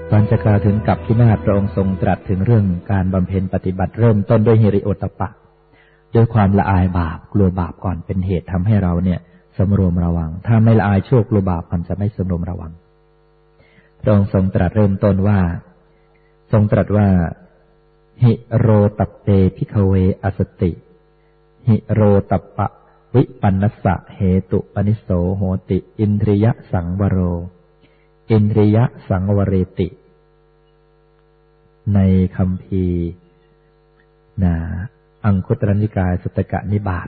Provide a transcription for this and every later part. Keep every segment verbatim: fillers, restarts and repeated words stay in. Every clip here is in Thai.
ก่อนจะกล่าวถึงกัปพินาศพระองค์ทรงตรัสถึงเรื่องการบำเพ็ญปฏิบัติเริ่มต้นด้วยฮิริโอตตัปปะด้วยความละอายบาปกลัวบาปก่อนเป็นเหตุทำให้เราเนี่ยสำรวมระวังถ้าไม่ละอายชั่วกลัวบาปมันจะไม่สำรวมระวังพระองค์ทรงตรัสเริ่มต้นว่าทรงตรัสว่าหิโรตัปเตภิกขเวอสติหิโรตัปปะวิปันนัสสะเหตุปนิโสโหติอินทริยสังวโรอินทริยสังวเรติในคัมภีร์นะอังคุตรนิกายสุตตกนิบาต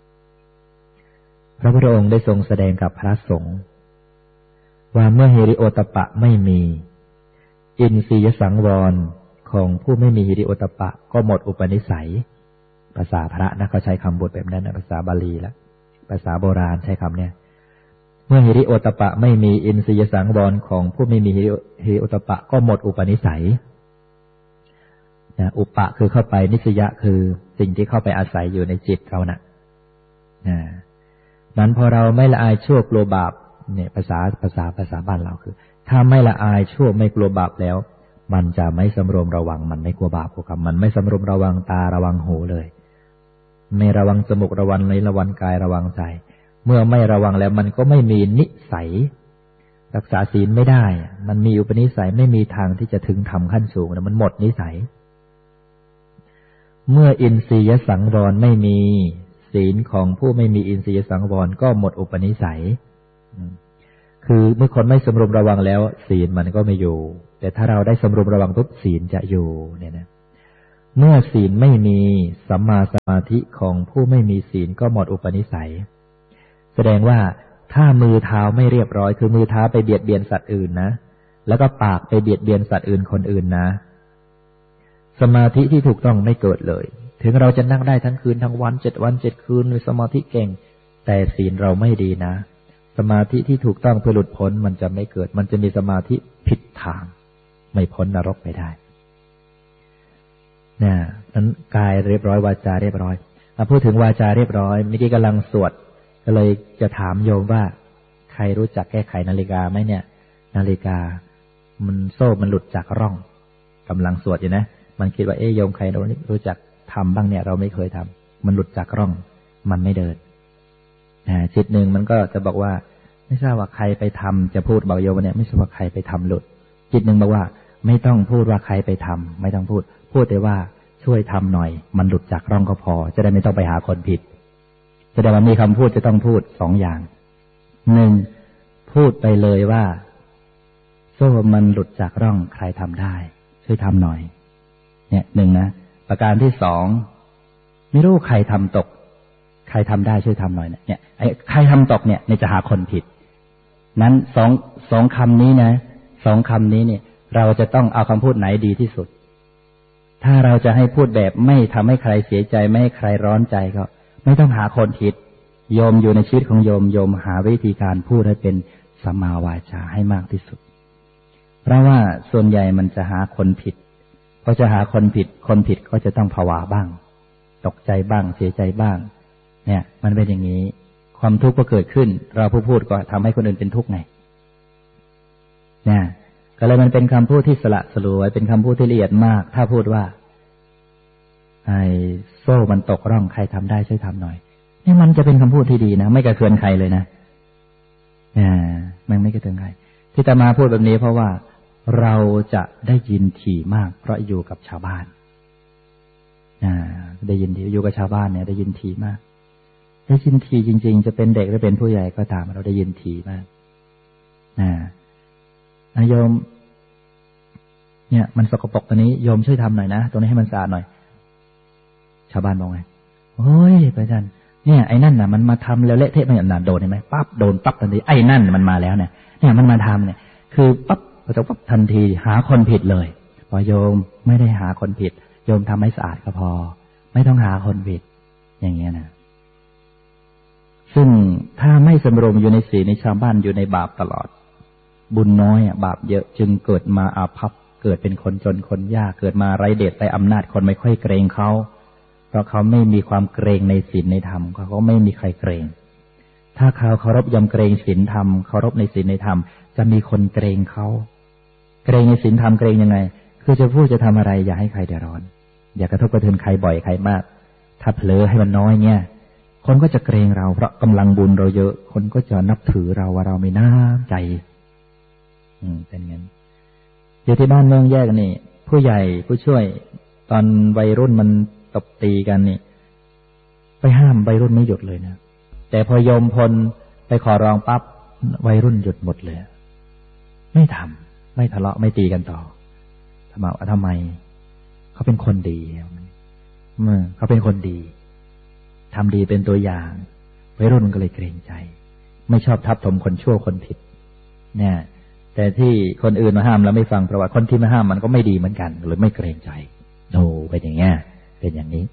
พระพุทธองค์ได้ทรงแสดงกับพระสงฆ์ว่าเมื่อฮิริโอตตัปปะไม่มีอินทรียสังวรของผู้ไม่มีฮิริโอตตัปปะก็หมดอุปนิสัยภาษาพระนะเขาใช้คำบทแบบนั้นนะภาษาบาลีแล้วภาษาโบราณใช้คำเนี้ยเมื่อฮิริโอตตัปปะไม่มีอินทรียสังวรของผู้ไม่มีฮิริโอตตัปปะก็หมดอุปนิสัยนะอุปะคือเข้าไปนิสยะคือสิ่งที่เข้าไปอาศัยอยู่ในจิตเรานะนะนั้นพอเราไม่ละอายชั่วกลัวบาปเนี่ยภาษาภาษาภาษาบ้านเราคือถ้าไม่ละอายชั่วไม่กลัวบาปแล้วมันจะไม่สำรวมระวังมันไม่กลัวบาปกลัวกรรมมันไม่สำรวมระวังตาระวังหูเลยไม่ระวังจมูกระวังลิ้นระวังกายระวังใจเมื่อไม่ระวังแล้วมันก็ไม่มีนิสัยรักษาศีลไม่ได้มันมีอุปนิสัยไม่มีทางที่จะถึงธรรมขั้นสูงนะมันหมดนิสัยเมื่ออินทรียสังวรไม่มีศีลของผู้ไม่มีอินทรียสังวรก็หมดอุปนิสัยคือเมื่อคนไม่สำรวมระวังแล้วศีลมันก็ไม่อยู่แต่ถ้าเราได้สำรวมระวังปุ๊บศีลจะอยู่เนี่ยนะเมื่อศีลไม่มีสัมมาสมาธิของผู้ไม่มีศีลก็หมดอุปนิสัยแสดงว่าถ้ามือเท้าไม่เรียบร้อยคือมือเท้าไปเบียดเบียนสัตว์อื่นนะแล้วก็ปากไปเบียดเบียนสัตว์อื่นคนอื่นนะสมาธิที่ถูกต้องไม่เกิดเลยถึงเราจะนั่งได้ทั้งคืนทั้งวันเจ็ดวันเจ็ดคืนมีสมาธิเก่งแต่ศีลเราไม่ดีนะสมาธิที่ถูกต้องเพื่อหลุดพ้นมันจะไม่เกิดมันจะมีสมาธิผิดทางไม่พ้นนรกไปได้นะนั้นกายเรียบร้อยวาจาเรียบร้อยมาพูดถึงวาจาเรียบร้อยเมื่อกี้กำลังสวดก็เลยจะถามโยมว่าใครรู้จักแก้ไขนาฬิกาไหมเนี่ยนาฬิกามันโซ่มันหลุดจากร่องกำลังสวดอยู่นะมันคิดว่าเอ๊ยโยมใครรู้จักทำบ้างเนี่ยเราไม่เคยทำมันหลุดจากร่องมันไม่เดินจิตหนึ่งมันก็จะบอกว่าไม่ทราบว่าใครไปทำจะพูดบอกโยมเนี่ยไม่ทราบว่าใครไปทำหลุดจิตหนึ่งบอกว่าไม่ต้องพูดว่าใครไปทำไม่ต้องพูดพูดแต่ว่าช่วยทำหน่อยมันหลุดจากร่องก็พอจะได้ไม่ต้องไปหาคนผิดแสดงว่ามีคำพูดจะต้องพูดสองอย่างหนึ่งพูดไปเลยว่าโซ่มันหลุดจากร่องใครทำได้ช่วยทำหน่อยเนี่ยหนึ่งนะประการที่สองไม่รู้ใครทำตกใครทำได้ช่วยทำหน่อยเนี่ยเนี่ยไอ้ใครทำตกเนี่ยจะหาคนผิดนั้นสองสองคำนี้นะสองคำนี้เนี่ยเราจะต้องเอาคำพูดไหนดีที่สุดถ้าเราจะให้พูดแบบไม่ทำให้ใครเสียใจไม่ให้ใครร้อนใจก็ไม่ต้องหาคนผิดโยมอยู่ในชีวิตของโยมโยมหาวิธีการพูดให้เป็นสัมมาวาจาให้มากที่สุดเพราะว่าส่วนใหญ่มันจะหาคนผิดพอจะหาคนผิดคนผิดก็จะต้องภาวะบ้างตกใจบ้างเสียใจบ้างเนี่ยมันเป็นอย่างนี้ความทุกข์ก็เกิดขึ้นเราผู้พูดก็ทำให้คนอื่นเป็นทุกข์ไงเนี่ยก็เลยมันเป็นคำพูดที่สละสลวยเป็นคำพูดที่ละเอียดมากถ้าพูดว่าไอ้โซ่มันตกร่องใครทำได้ช่วยทำหน่อยนี่มันจะเป็นคำพูดที่ดีนะไม่กระเทือนใครเลยนะอ่ามันไม่กระเทือนใครที่อาตมาพูดแบบนี้เพราะว่าเราจะได้ยินถี่มากเพราะอยู่กับชาวบ้านอ่าได้ยินถี่อยู่กับชาวบ้านเนี่ยได้ยินถี่มากได้ยินถี่จริงๆจะเป็นเด็กหรือเป็นผู้ใหญ่ก็ตามเราได้ยินถี่มากอ่าโยมเนี่ยมันสกปรกตัวนี้โยมช่วยทำหน่อยนะตรงนี้ให้มันสะอาดหน่อยชาวบ้านบอกไงโอ้ยพระอาจารย์เนี่ยไอ้นั่นน่ะมันมาทำแล้วเละเทะมันน่ะโดนเห็นไหมปั๊บโดนปั๊บทันทีไอ้นั่นมันมาแล้วเนี่ยเนี่ยมันมาทำเนี่ยคือปั๊บพอจะปั๊บทันทีหาคนผิดเลยพอโยมไม่ได้หาคนผิดโยมทำให้สะอาดก็พอไม่ต้องหาคนผิดอย่างเงี้ยนะซึ่งถ้าไม่สำรวมอยู่ในศีลในชาวบ้านอยู่ในบาปตลอดบุญน้อยบาปเยอะจึงเกิดมาอาภัพเกิดเป็นคนจนคนยากเกิดมาไร้เดชไร้อำนาจคนไม่ค่อยเกรงเขาเพราะเขาไม่มีความเกรงในศีลในธรรมเขาก็ไม่มีใครเกรงถ้าเขาเคารพยำเกรงศีลธรรมเคารพในศีลในธรรมจะมีคนเกรงเขาเเกรงในศีลธรรมเกรงยังไงคือจะพูดจะทำอะไรอย่าให้ใครเดือดร้อนอย่ากระทบกระเทือนใครบ่อยใครมากถ้าเผลอให้มันน้อยเนี่ยคนก็จะเกรงเราเพราะกำลังบุญเราเยอะคนก็จะนับถือเราว่าเรามีน้ำใจอืมเป็นงั้นอยู่ที่บ้านเมืองแยกนี่ผู้ใหญ่ผู้ช่วยตอนวัยรุ่นมันตบตีกันนี่ไปห้ามวัยรุ่นไม่หยุดเลยนะแต่พอโยมพลไปขอร้องปั๊บวัยรุ่นหยุดหมดเลยไม่ทำไม่ทะเลาะไม่ตีกันต่อทำไมทำไมเขาเป็นคนดีเมื่อเขาเป็นคนดีทำดีเป็นตัวอย่างวัยรุ่นก็เลยเกรงใจไม่ชอบทับถมคนชั่วคนผิดเนี่ยแต่ที่คนอื่นมาห้ามแล้วไม่ฟังเพราะว่าคนที่มาห้ามมันก็ไม่ดีเหมือนกันหรือไม่เกรงใจโอ้เป็นอย่างเงี้ยเป็นอย่างนี้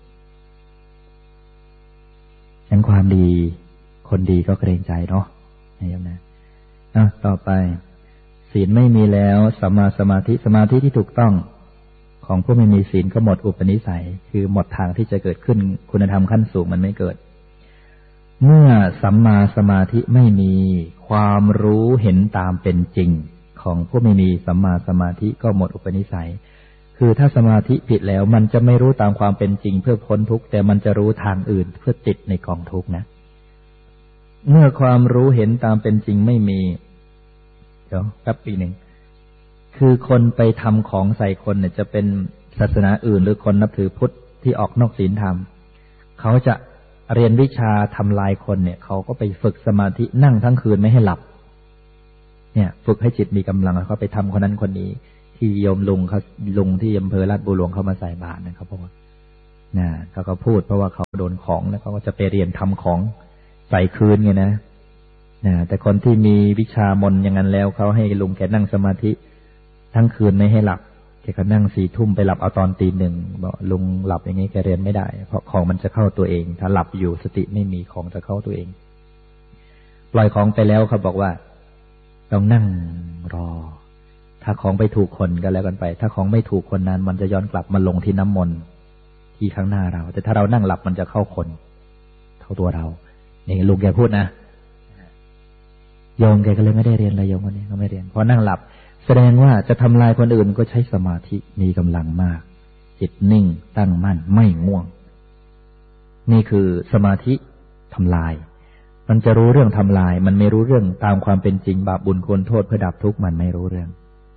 ฉันความดีคนดีก็เกรงใจเนาะนะครับนะอ่ะต่อไปศีลไม่มีแล้วสัมมาสมาธิสมาธิที่ถูกต้องของผู้ไม่มีศีลก็หมดอุปนิสัยคือหมดทางที่จะเกิดขึ้นคุณธรรมขั้นสูงมันไม่เกิดเมื่อสัมมาสมาธิไม่มีความรู้เห็นตามเป็นจริงของผู้ไม่มีสัมมาสมาธิก็หมดอุปนิสัยคือถ้าสมาธิผิดแล้วมันจะไม่รู้ตามความเป็นจริงเพื่อพ้นทุกข์แต่มันจะรู้ทางอื่นเพื่อติดในกองทุกข์นะเมื่อความรู้เห็นตามเป็นจริงไม่มีเดี๋ยวแป๊บปีหนึ่งคือคนไปทำของใส่คนเนี่ยจะเป็นศาสนาอื่นหรือคนนับถือพุทธที่ออกนอกศีลธรรมเขาจะเรียนวิชาทำลายคนเนี่ยเขาก็ไปฝึกสมาธินั่งทั้งคืนไม่ให้หลับเนี่ยฝึกให้จิตมีกำลังแล้วเขาไปทำคนนั้นคนนี้ที่โยมลุงเขาลุงที่อำเภอลาดบุหลวงเขามาใส่บาตรนะครับเพราะว่านะเขาก็พูดเพราะว่าเขาโดนของแล้วเขาก็จะไปเรียนทำของใส่คืนไงนะนะแต่คนที่มีวิชามนอย่างนั้นแล้วเขาให้ลุงแกนั่งสมาธิทั้งคืนไม่ให้หลับแกก็นั่งสี่ทุ่มไปหลับเอาตอนตีหนึ่งบอกลุงหลับอย่างนี้แกเรียนไม่ได้เพราะของมันจะเข้าตัวเองถ้าหลับอยู่สติไม่มีของจะเข้าตัวเองปล่อยของไปแล้วเขาบอกว่าต้องนั่งรอถ้าของไปถูกคนก็แล้วกันไปถ้าของไม่ถูกคนนั้นมันจะย้อนกลับมาลงที่น้ำมนต์ที่ข้างหน้าเราแต่ถ้าเรานั่งหลับมันจะเข้าคนเข้าตัวเรานี่ลุงแกพูดนะโยมแกก็เลยไม่ได้เรียนอะไรโยมคนนี้ก็ไม่เรียนเพราะนั่งหลับแสดงว่าจะทำลายคนอื่นก็ใช้สมาธิมีกำลังมากจิตนิ่งตั้งมั่นไม่ง่วงนี่คือสมาธิทำลายมันจะรู้เรื่องทำลายมันไม่รู้เรื่องตามความเป็นจริงบาปบุญคุณโทษเพื่อดับทุกข์มันไม่รู้เรื่อง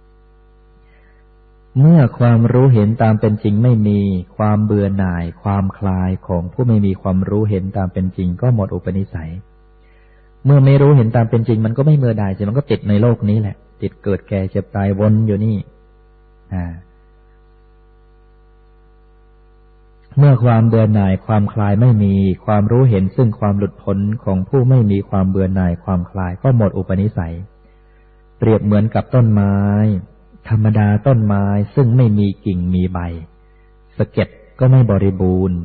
เมื่อความรู้เห็นตามเป็นจริงไม่มีความเบื่อหน่ายความคลายของผู้ไม่มีความรู้เห็นตามเป็นจริงก็หมดอุปนิสัยเมื่อไม่รู้เห็นตามเป็นจริงมันก็ไม่เบื่อหน่ายสิมันก็ติดในโลกนี้แหละติดเกิดแก่เจ็บตายวนอยู่นี่อ่าเมื่อความเบื่อหน่ายความคลายไม่มีความรู้เห็นซึ่งความหลุดพ้นของผู้ไม่มีความเบื่อหน่ายความคลายก็หมดอุปนิสัยเปรียบเหมือนกับต้นไม้ธรรมดาต้นไม้ซึ่งไม่มีกิ่งมีใบสะเก็ดก็ไม่บริบูรณ์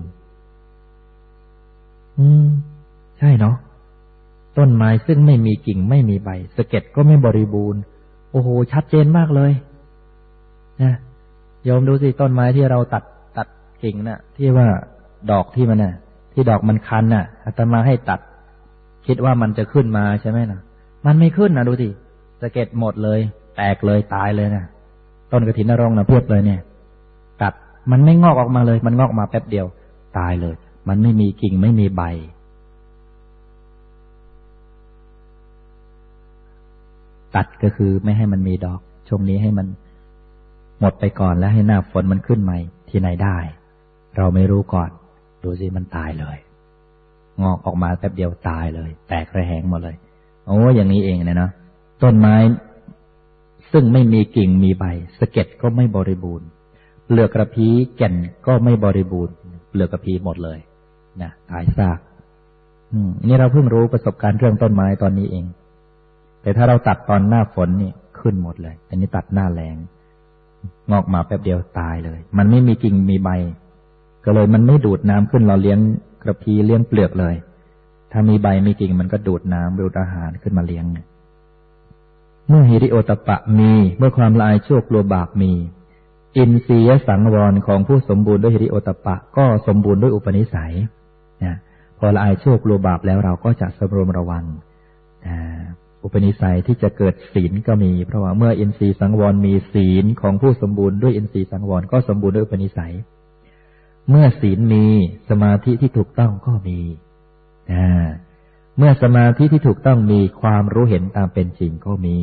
อืมใช่เนาะต้นไม้ซึ่งไม่มีกิ่งไม่มีใบสะเก็ดก็ไม่บริบูรณ์โอ้โหชัดเจนมากเลยนะโยมดูสิต้นไม้ที่เราตัดตัดกิ่งน่ะที่ว่าดอกที่มันน่ะที่ดอกมันคันน่ะอาตมาให้ตัดคิดว่ามันจะขึ้นมาใช่ไหมนะมันไม่ขึ้นนะดูสิสะเก็ดหมดเลยแตกเลยตายเลยนะต้นกฐินนรงค์นะเพียบเลยเนี่ยตัดมันไม่งอกออกมาเลยมันงอกมาแป๊บเดียวตายเลยมันไม่มีกิ่งไม่มีใบตัดก็คือไม่ให้มันมีดอกช่วงนี้ให้มันหมดไปก่อนแล้วให้หน้าฝนมันขึ้นใหม่ที่ไหนได้เราไม่รู้ก่อนดูสิมันตายเลยงอกออกมาแป๊บเดียวตายเลยแตกระแหงหมดเลยโอ้อย่างนี้เองนะเนาะต้นไม้ซึ่งไม่มีกิ่งมีใบสะเก็ดก็ไม่บริบูรณ์เปลือกกระพี้แก่นก็ไม่บริบูรณ์เปลือกกระพี้หมดเลยนะตายซากอืมนี่เราเพิ่งรู้ประสบการณ์เรื่องต้นไม้ตอนนี้เองแต่ถ้าเราตัดตอนหน้าฝนนี่ขึ้นหมดเลยอันนี้ตัดหน้าแล้งงอกมาแป๊บเดียวตายเลยมันไม่มีกิ่งมีใบก็เลยมันไม่ดูดน้ำขึ้นเราเลี้ยงกระพี้เลี้ยงเปลือกเลยถ้ามีใบมีกิ่งมันก็ดูดน้ำดูดอาหารขึ้นมาเลี้ยงเมื่อหิริโอตปะมีเมื่อความละอายชั่วกลัวบาปมีอินทรียสังวรของผู้สมบูรณ์ด้วยหิริโอตปะก็สมบูรณ์ด้วยอุปนิสัยนะพอละอายชั่วกลัวบาปแล้วเราก็จะสำรวมระวังอุปนิสัยที่จะเกิดศีลก็มีเพราะว่าเมื่ออินทรีย์สังวรมีศีลของผู้สมบูรณ์ด้วยอินทรีย์สังวรก็สมบูรณ์ด้วยอุปนิสัยเมื่อศีลมีสมาธิที่ถูกต้องก็มีอ่าเมื่อสมาธิที่ถูกต้องมีความรู้เห็นตามเป็นจริงก็มี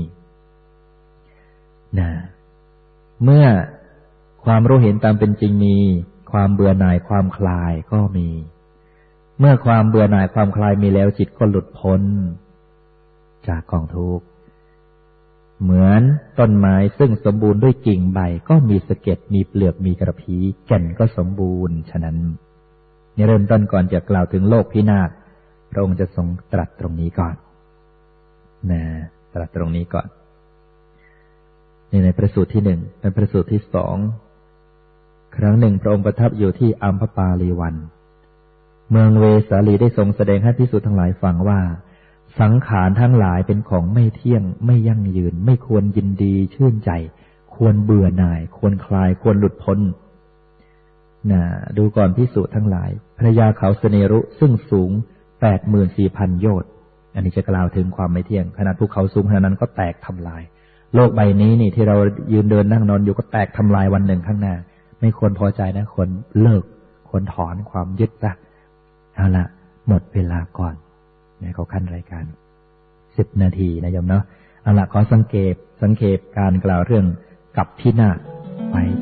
นะเมื่อความรู้เห็นตามเป็นจริงมีความเบื่อหน่ายความคลายก็มีเมื่อความเบื่อหน่ายความคลายมีแล้วจิตก็หลุดพ้นจากกองทุกข์เหมือนต้นไม้ซึ่งสมบูรณ์ด้วยกิ่งใบก็มีสะเก็ดมีเปลือกมีกระพี้แก่นก็สมบูรณ์ฉะนั้นในเริ่มต้นก่อนจะกล่าวถึงโลกพินาศพระองค์จะทรงตรัสตรงนี้ก่อนนะตรัสตรงนี้ก่อนในในประสูตรที่หนึ่งในประสูตรที่สองครั้งหนึ่งพระองค์ประทับอยู่ที่อัมพปาลีวันเมืองเวสาลีได้ทรงแสดงให้ภิกษุทั้งหลายฟังว่าสังขารทั้งหลายเป็นของไม่เที่ยงไม่ยั่งยืนไม่ควรยินดีชื่นใจควรเบื่อหน่ายควรคลายควรหลุดพ้นนะดูก่อนภิกษุทั้งหลายพระยาเขาสเนรุซึ่งสูงแปดหมื่นสี่พันโยชน์อันนี้จะกล่าวถึงความไม่เที่ยงขนาดภูเขาสูงขนาดนั้นก็แตกทำลายโลกใบนี้นี่ที่เรายืนเดินนั่งนอนอยู่ก็แตกทำลายวันหนึ่งข้างหน้าไม่ควรพอใจนะควรเลิกควรถอนความยึดซะเอาละหมดเวลาก่อนเนี่ยเขาขั้นรายการสิบนาทีนะโยมเนาะเอาละขอสังเกตสังเกตการกล่าวเรื่องกับพินาศไว้